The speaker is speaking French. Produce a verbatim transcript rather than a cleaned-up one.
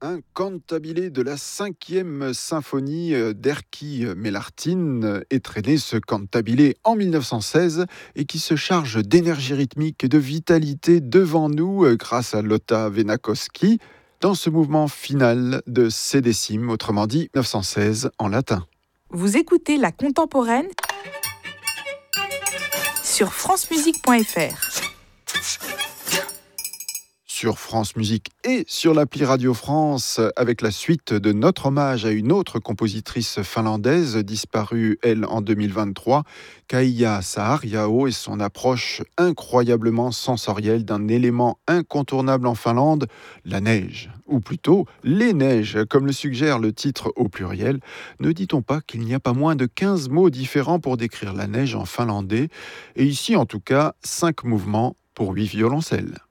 Un cantabile de la cinquième symphonie d'Erkki Melartin est né ce cantabile en mille neuf cent seize et qui se charge d'énergie rythmique et de vitalité devant nous grâce à Lotta Venakoski dans ce mouvement final de C décime, autrement dit neuf cent seize en latin. Vous écoutez La Contemporaine sur france musique point f r. Sur France Musique et sur l'appli Radio France, avec la suite de notre hommage à une autre compositrice finlandaise, disparue, elle, en deux mille vingt-trois, Kaija Saariaho, et son approche incroyablement sensorielle d'un élément incontournable en Finlande, la neige. Ou plutôt, les neiges, comme le suggère le titre au pluriel. Ne dit-on pas qu'il n'y a pas moins de quinze mots différents pour décrire la neige en finlandais, et ici, en tout cas, cinq mouvements pour huit violoncelles.